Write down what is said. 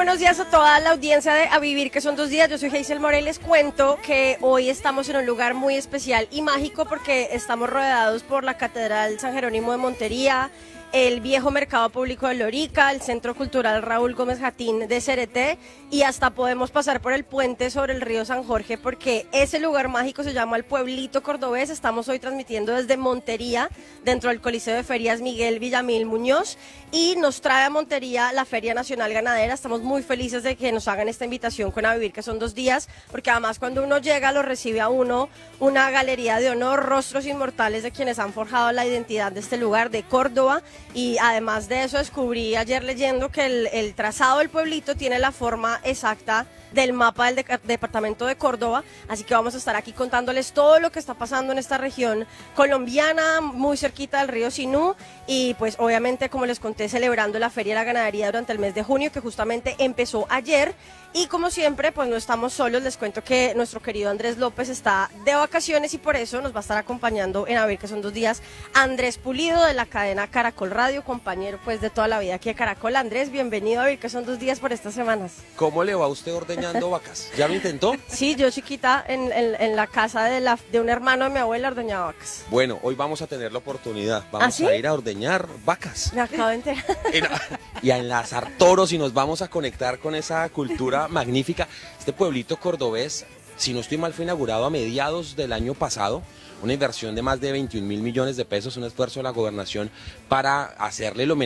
buenos días a toda la audiencia de A Vivir, que son 2 días. Yo soy Hazel Morel. Les cuento que hoy estamos en un lugar muy especial y mágico porque estamos rodeados por la Catedral San Jerónimo de Montería, el viejo mercado público de Lorica, el Centro Cultural Raúl Gómez Jatín de Cereté, y hasta podemos pasar por el puente sobre el río San Jorge porque ese lugar mágico se llama el Pueblito Cordobés. Estamos hoy transmitiendo desde Montería, dentro del Coliseo de Ferias Miguel Villamil Muñoz, y nos trae a Montería la Feria Nacional Ganadera. Estamos muy felices de que nos hagan esta invitación con A Vivir, que son 2 días, porque además cuando uno llega lo recibe a uno una galería de honor, rostros inmortales de quienes han forjado la identidad de este lugar, de Córdoba. Y además de eso descubrí ayer leyendo que el trazado del pueblito tiene la forma exacta del mapa del departamento de Córdoba, así que vamos a estar aquí contándoles todo lo que está pasando en esta región colombiana, muy cerquita del río Sinú, y pues obviamente, como les conté, celebrando la Feria de la Ganadería durante el mes de junio, que justamente empezó ayer. Y como siempre, pues no estamos solos. Les cuento que nuestro querido Andrés López está de vacaciones y por eso nos va a estar acompañando en A Ver, que son 2 días, Andrés Pulido, de la cadena Caracol Radio, compañero pues de toda la vida aquí de Caracol. Andrés, bienvenido a Ver, que son 2 días por estas semanas. ¿Cómo le va a usted ordeñando vacas? ¿Ya lo intentó? Sí, yo chiquita en la casa de un hermano de mi abuela ordeñaba vacas. Bueno, hoy vamos a tener la oportunidad. Vamos ¿Ah, sí? a ir a ordeñar vacas. Me acabo de enterar. Y a enlazar toros, y nos vamos a conectar con esa cultura magnífica. Este pueblito cordobés, si no estoy mal, fue inaugurado a mediados del año pasado. Una inversión de más de 21.000 millones de pesos, un esfuerzo de la gobernación para hacerle el homenaje